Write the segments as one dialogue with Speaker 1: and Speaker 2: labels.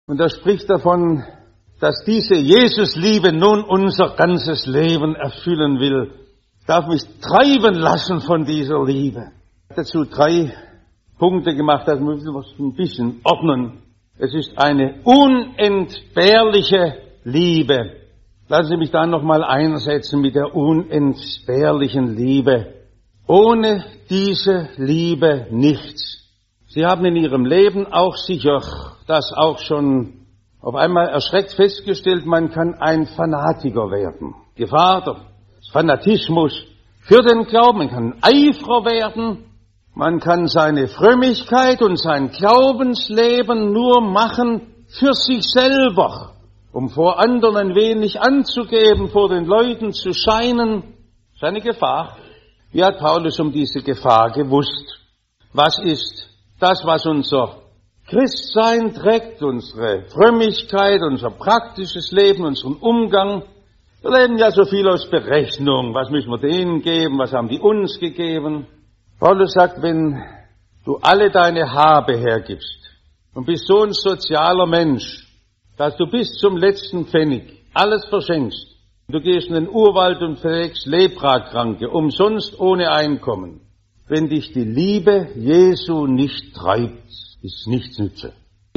Speaker 1: Und er spricht davon, dass diese Jesusliebe nun unser ganzes Leben erfüllen will. Ich darf mich treiben lassen von dieser Liebe. Ich habe dazu 3 Punkte gemacht, das müssen wir ein bisschen ordnen. Es ist eine unentbehrliche Liebe. Lassen Sie mich da nochmal einsetzen mit der unentbehrlichen Liebe. Ohne diese Liebe nichts. Sie haben in Ihrem Leben auch sicher das auch schon auf einmal erschreckt festgestellt, man kann ein Fanatiker werden. Gefahr des Fanatismus für den Glauben, man kann Eiferer werden, man kann seine Frömmigkeit und sein Glaubensleben nur machen für sich selber, um vor anderen ein wenig anzugeben, vor den Leuten zu scheinen. Das ist eine Gefahr. Wie hat Paulus um diese Gefahr gewusst? Was ist das, was unser Christsein trägt, unsere Frömmigkeit, unser praktisches Leben, unseren Umgang? Wir leben ja so viel aus Berechnung. Was müssen wir denen geben? Was haben die uns gegeben? Paulus sagt, wenn du alle deine Habe hergibst und bist so ein sozialer Mensch, dass du bis zum letzten Pfennig alles verschenkst, du gehst in den Urwald und pflegst Leprakranke, umsonst ohne Einkommen, wenn dich die Liebe Jesu nicht treibt, ist nichts nütze.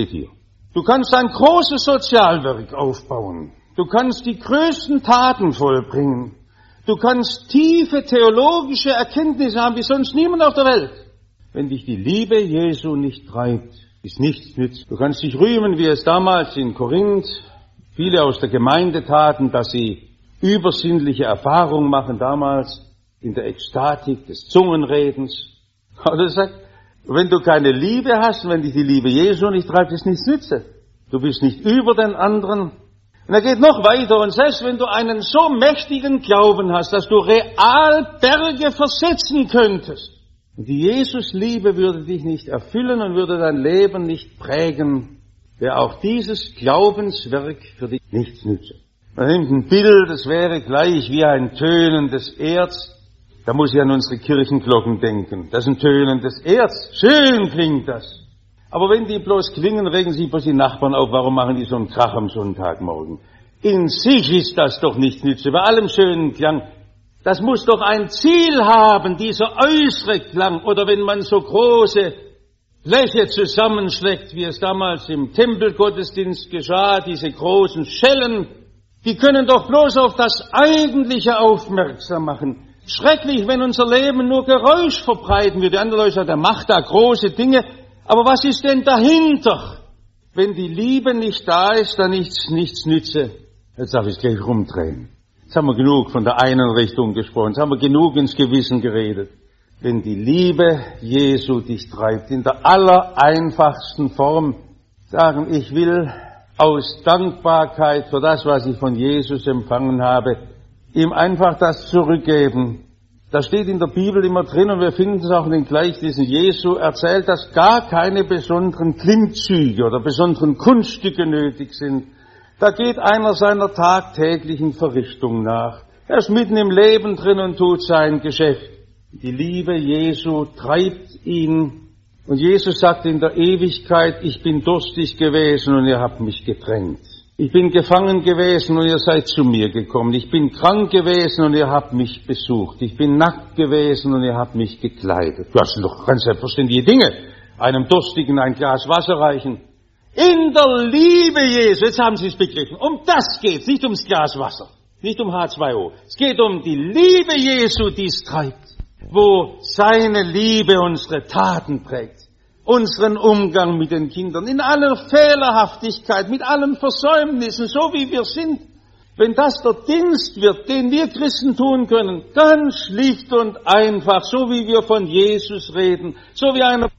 Speaker 1: Du kannst ein großes Sozialwerk aufbauen. Du kannst die größten Taten vollbringen. Du kannst tiefe theologische Erkenntnisse haben wie sonst niemand auf der Welt. Wenn dich die Liebe Jesu nicht treibt, ist nichts nütze. Du kannst dich rühmen, wie es damals in Korinth viele aus der Gemeinde taten, dass sie übersinnliche Erfahrungen machen, damals in der Ekstatik des Zungenredens. Also er sagt, wenn du keine Liebe hast, wenn dich die Liebe Jesu nicht treibt, ist nichts nütze. Du bist nicht über den anderen. Und er geht noch weiter und selbst wenn du einen so mächtigen Glauben hast, dass du real Berge versetzen könntest, und die Jesusliebe würde dich nicht erfüllen und würde dein Leben nicht prägen, wäre auch dieses Glaubenswerk für dich nichts nütze. Man nimmt ein Bild, das wäre gleich wie ein tönendes Erz. Da muss ich an unsere Kirchenglocken denken. Das ist ein tönendes Erz. Schön klingt das. Aber wenn die bloß klingen, regen sich bloß die Nachbarn auf. Warum machen die so einen Krach am Sonntagmorgen? In sich ist das doch nicht nütze. Bei allem schönen Klang. Das muss doch ein Ziel haben, dieser äußere Klang. Oder wenn man so große Bleche zusammenschlägt, wie es damals im Tempelgottesdienst geschah, diese großen Schellen, die können doch bloß auf das Eigentliche aufmerksam machen. Schrecklich, wenn unser Leben nur Geräusch verbreiten würde. Andere Leute sagen, der macht da große Dinge. Aber was ist denn dahinter? Wenn die Liebe nicht da ist, dann nichts nütze. Jetzt darf ich gleich rumdrehen. Jetzt haben wir genug von der einen Richtung gesprochen. Jetzt haben wir genug ins Gewissen geredet. Wenn die Liebe Jesu dich treibt, in der allereinfachsten Form, sagen, ich will aus Dankbarkeit für das, was ich von Jesus empfangen habe, ihm einfach das zurückgeben. Das steht in der Bibel immer drin und wir finden es auch in den Gleichnissen. Jesu erzählt, dass gar keine besonderen Klimmzüge oder besonderen Kunststücke nötig sind. Da geht einer seiner tagtäglichen Verrichtungen nach. Er ist mitten im Leben drin und tut sein Geschäft. Die Liebe Jesu treibt ihn. Und Jesus sagt in der Ewigkeit, ich bin durstig gewesen und ihr habt mich getränkt. Ich bin gefangen gewesen und ihr seid zu mir gekommen. Ich bin krank gewesen und ihr habt mich besucht. Ich bin nackt gewesen und ihr habt mich gekleidet. Das sind doch ganz selbstverständliche Dinge. Einem Durstigen ein Glas Wasser reichen. In der Liebe Jesu, jetzt haben Sie es begriffen, um das geht's, nicht ums Glas Wasser, nicht um H2O. Es geht um die Liebe Jesu, die es treibt, wo seine Liebe unsere Taten prägt. Unseren Umgang mit den Kindern, in aller Fehlerhaftigkeit, mit allen Versäumnissen, so wie wir sind. Wenn das der Dienst wird, den wir Christen tun können, ganz schlicht und einfach, so wie wir von Jesus reden, so wie einer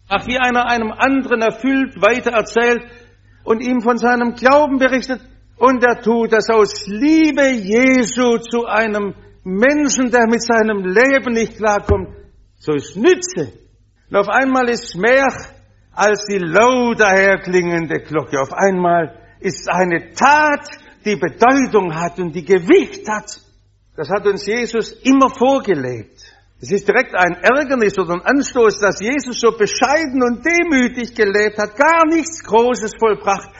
Speaker 1: einem anderen erfüllt weiter erzählt und ihm von seinem Glauben berichtet, und er tut das aus Liebe Jesu zu einem Menschen, der mit seinem Leben nicht klarkommt, so ist Nütze. Und auf einmal ist mehr als die laut daherklingende Glocke. Auf einmal ist eine Tat, die Bedeutung hat und die Gewicht hat. Das hat uns Jesus immer vorgelebt. Es ist direkt ein Ärgernis oder ein Anstoß, dass Jesus so bescheiden und demütig gelebt hat, gar nichts Großes vollbracht,